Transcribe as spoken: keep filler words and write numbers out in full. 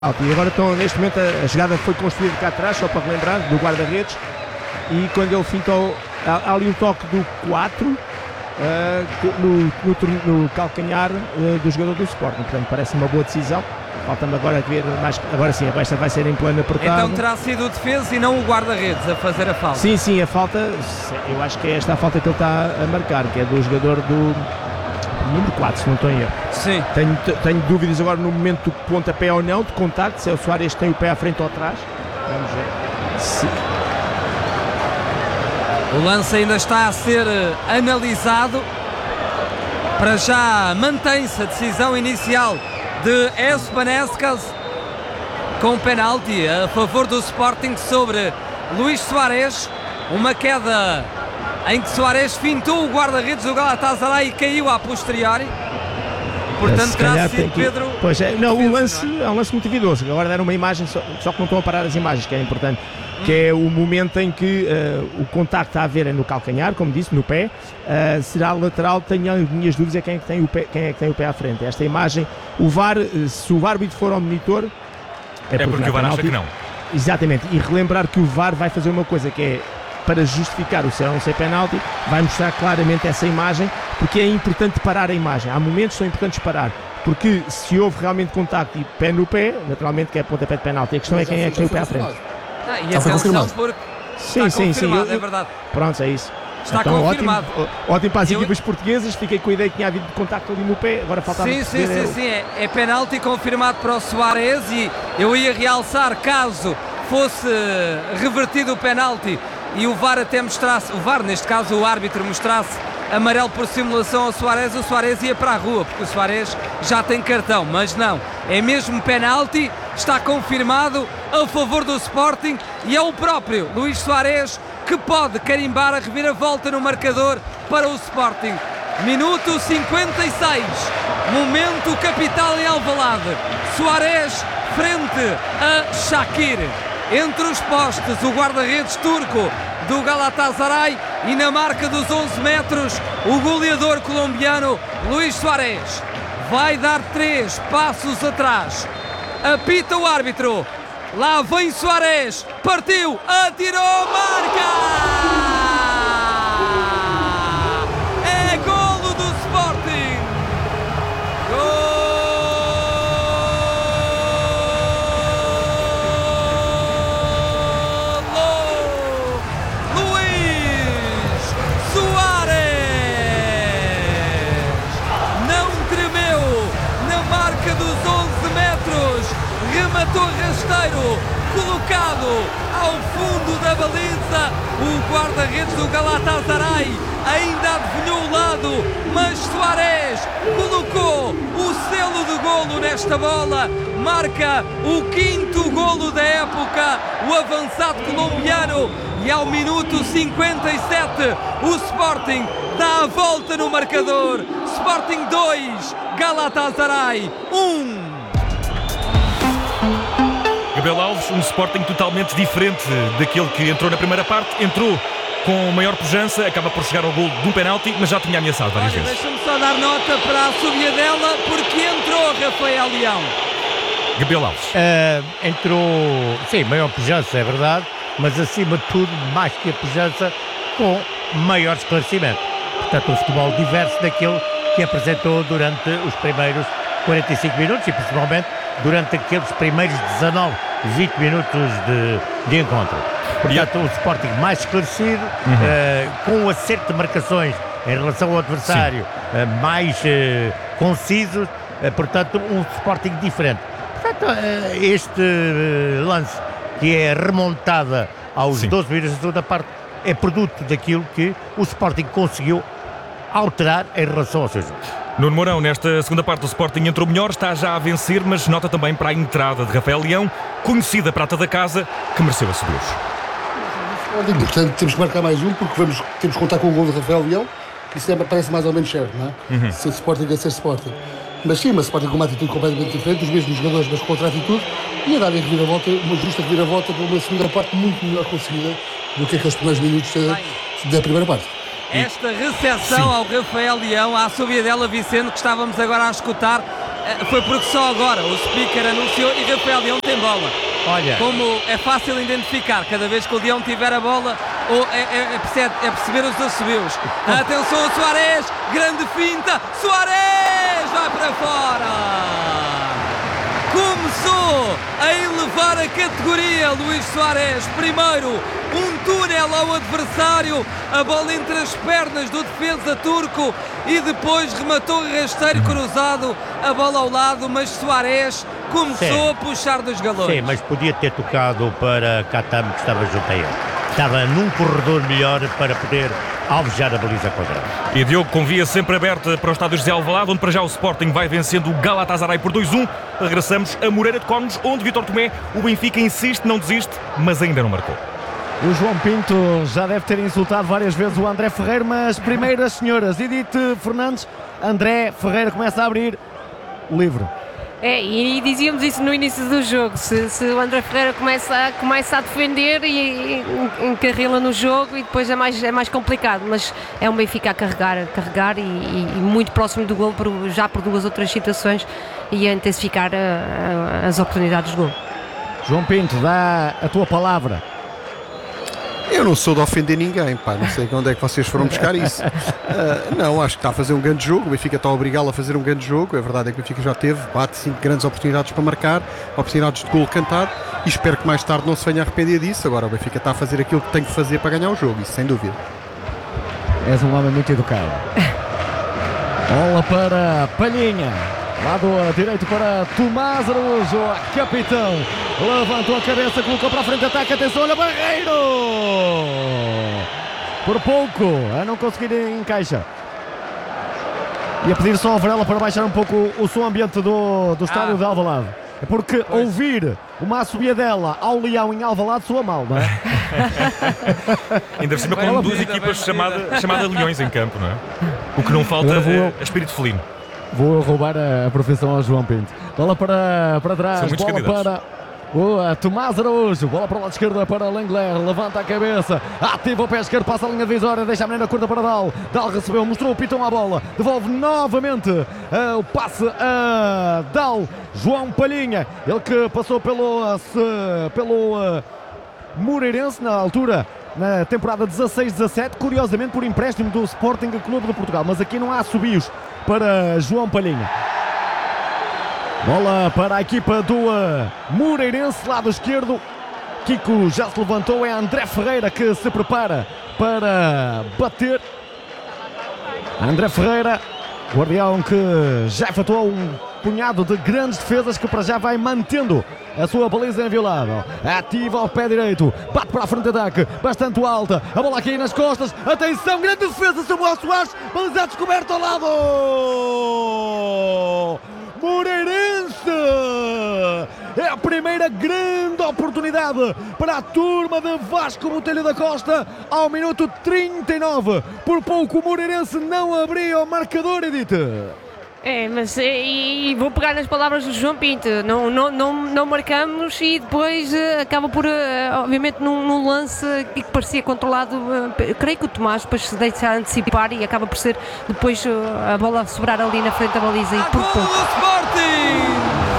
E agora estão, neste momento, a, a jogada foi construída cá atrás, só para relembrar, do guarda-redes, e quando ele fintou, há, há ali um toque do quatro uh, no, no, no calcanhar uh, do jogador do Sporting, portanto parece uma boa decisão. Falta-me agora ver mais, agora sim, esta vai ser em plano apertado. Então terá sido o defesa e não o guarda-redes a fazer a falta. Sim, sim, a falta, eu acho que é esta a falta que ele está a marcar, que é do jogador do número quatro, se não estou em erro. Sim. Tenho, tenho dúvidas agora no momento do pontapé ou não, de contacto, se é o Soares tem o pé à frente ou atrás. Vamos ver. Se... O lance ainda está a ser analisado. Para já mantém-se a decisão inicial de Espanéscas com penalti a favor do Sporting sobre Luís Soares. Uma queda em que Soares fintou o guarda-redes do Galatasaray e caiu à posteriori. Portanto, terá sido que... Pedro. Pois é, não, o lance é um lance muito duvidoso. Agora deram uma imagem, só, só que não estão a parar as imagens, que é importante. Hum. Que é o momento em que uh, o contacto a haver é no calcanhar, como disse, no pé. Uh, será lateral, tenho as minhas dúvidas, é quem é, que tem o pé, quem é que tem o pé à frente. Esta imagem, o V A R, se o árbitro for ao monitor. É, é porque o V A R acha que não. Exatamente, e relembrar que o V A R vai fazer uma coisa que é, para justificar o ser ou não ser penalti, vai mostrar claramente essa imagem, porque é importante parar a imagem. Há momentos que são importantes parar, porque se houve realmente contacto e pé no pé, naturalmente que é pontapé de penalti. A questão é quem é que tem o pé à frente. Ah, e atenção, porque sim, está sim, confirmado, sim, eu, é verdade. Pronto, é isso. Está então, confirmado. Ótimo, ótimo para as eu... equipas portuguesas, fiquei com a ideia que tinha havido contacto ali no pé, agora faltava... Sim, sim, sim, sim, é, é penalti confirmado para o Soares e eu ia realçar, caso fosse revertido o penalti e o V A R até mostrasse, o V A R neste caso o árbitro mostrasse amarelo por simulação ao Soares, o Soares ia para a rua, porque o Soares já tem cartão, mas não, é mesmo penalti, está confirmado a favor do Sporting e é o próprio Luís Soares que pode carimbar a reviravolta no marcador para o Sporting. Minuto cinquenta e seis, momento capital em Alvalade, Soares frente a Shakir. Entre os postes, o guarda-redes turco do Galatasaray e na marca dos onze metros, o goleador colombiano Luís Soares vai dar três passos atrás. Apita o árbitro. Lá vem Soares. Partiu, atirou, marca! É golo do Sporting. Golo! Luís Soares não tremeu na marca dos onze metros, rematou rasteiro, colocado ao fundo da baliza. O guarda-redes do Galatasaray ainda adivinhou o lado, mas Soares colocou o selo de golo nesta bola, marca o quinto golo da época, o avançado colombiano, e ao minuto cinquenta e sete o Sporting dá a volta no marcador. Sporting dois, Galatasaray um. Gabriel Alves, um Sporting totalmente diferente daquele que entrou na primeira parte, entrou com maior pujança, acaba por chegar ao gol de um penalti, mas já tinha ameaçado várias Olha, vezes. deixa-me só dar nota para a subida dela, porque entrou Rafael Leão. Gabriel Alves. Uh, entrou, sim, maior pujança, é verdade, mas acima de tudo, mais que a pujança, com maior esclarecimento. Portanto, um futebol diverso daquele que apresentou durante os primeiros quarenta e cinco minutos e principalmente durante aqueles primeiros dezanove, vinte minutos de, de encontro. Portanto, o Sporting mais esclarecido, uhum. uh, com o acerto de marcações em relação ao adversário, uh, mais uh, concisos, uh, portanto, um Sporting diferente. Portanto, uh, este uh, lance, que é remontada aos Sim. doze minutos da segunda parte, é produto daquilo que o Sporting conseguiu alterar em relação ao seu jogo. Nuno Mourão, nesta segunda parte do Sporting entrou melhor, está já a vencer, mas nota também para a entrada de Rafael Leão, conhecida prata da casa, que mereceu a subir. Portanto, temos que marcar mais um, porque vamos, temos que contar com o gol de Rafael Leão, isso é, parece mais ou menos certo, não é? Uhum. Ser Sporting é ser Sporting. Mas sim, mas Sporting com uma atitude completamente diferente, os mesmos jogadores, mas com outra atitude, e a dar a reviravolta, uma justa reviravolta para uma segunda parte muito melhor conseguida do que aqueles primeiros minutos da, da primeira parte. Esta recepção Sim. ao Rafael Leão, à subida dela, Vicente, que estávamos agora a escutar, foi porque só agora o speaker anunciou e Rafael Leão tem bola. Olha, Como é fácil identificar, cada vez que o Leão tiver a bola, ou é, é, é, perceber, é perceber os assobios. Atenção a Suárez, grande finta, Suárez vai para fora. Começou a elevar a categoria Luís Suárez. Primeiro um túnel ao adversário, a bola entre as pernas do defesa turco e depois rematou rasteiro cruzado, a bola ao lado, mas Suárez começou Sim. a puxar dos galões. Sim, mas podia ter tocado para Katam, que estava junto a ele. Estava num corredor melhor para poder alvejar a baliza quadrada. E Diogo, com via sempre aberta para o estádio José Alvalade, onde para já o Sporting vai vencendo o Galatasaray por dois a um. Regressamos a Moreira de Cónegos, onde Vítor Tomé, o Benfica insiste, não desiste, mas ainda não marcou. O João Pinto já deve ter insultado várias vezes o André Ferreira, mas primeiro as senhoras. Edith Fernandes, André Ferreira começa a abrir o livro. É, e dizíamos isso no início do jogo, se, se o André Ferreira começa a, começa a defender e, e encarrila no jogo e depois é mais, é mais complicado, mas é um Benfica a carregar, a carregar e, e, e muito próximo do gol, por, já por duas outras situações, e a intensificar a, a, as oportunidades de gol. João Pinto, dá a tua palavra. Eu não sou de ofender ninguém, pá, não sei onde é que vocês foram buscar isso. Uh, não, acho que está a fazer um grande jogo, o Benfica está a obrigá-lo a fazer um grande jogo, a verdade é que o Benfica já teve, bate cinco grandes oportunidades para marcar, oportunidades de golo cantado, e espero que mais tarde não se venha a arrepender disso. Agora o Benfica está a fazer aquilo que tem que fazer para ganhar o jogo, isso sem dúvida. És um homem muito educado. Bola para Palhinha. Lado direito para Tomás Araújo, capitão. Levantou a cabeça, colocou para a frente, ataca, atenção, olha, Barreiro! Por pouco, a não conseguir encaixa. E a pedir só ao Varela para baixar um pouco o som ambiente do, do estádio ah. de Alvalade. É porque pois. ouvir uma assobiadela ao Leão em Alvalade soa mal, não é? Ainda por cima com duas equipas chamadas chamada Leões em campo, não é? O que não falta é, é espírito felino. Vou roubar a, a profissão ao João Pinto. Bola para, para trás, bola candidatos. para boa, Tomás Araújo, bola para o lado esquerdo para Lengler, levanta a cabeça, ativa o pé esquerdo, passa a linha divisória, deixa a menina curta para Dal. Dal recebeu, mostrou o pitão à bola, devolve novamente uh, o passe a Dal. João Palhinha, ele que passou pelo, uh, se, pelo uh, Moreirense na altura, na temporada dezasseis dezasete, curiosamente por empréstimo do Sporting Clube de Portugal, mas aqui não há subios para João Palhinha. Bola para a equipa do uh, Moreirense, lado esquerdo. Kiko já se levantou, é André Ferreira que se prepara para bater. André Ferreira, guardião que já efetuou um punhado de grandes defesas, que para já vai mantendo a sua baliza inviolável. Ativa ao pé direito, bate para a frente de ataque, bastante alta, a bola aqui nas costas, atenção, grande defesa sobre o Soares, baliza descoberto ao lado. Moreirense! É a primeira grande oportunidade para a turma de Vasco Botelho da Costa ao minuto trinta e nove. Por pouco o Moreirense não abria o marcador, Edith. É, mas e, e vou pegar nas palavras do João Pinto, não, não, não, não marcamos e depois uh, acaba por, uh, obviamente, num, num lance que parecia controlado, uh, creio que o Tomás depois se deixa antecipar e acaba por ser depois uh, a bola sobrar ali na frente da baliza e por pouco. Sporting!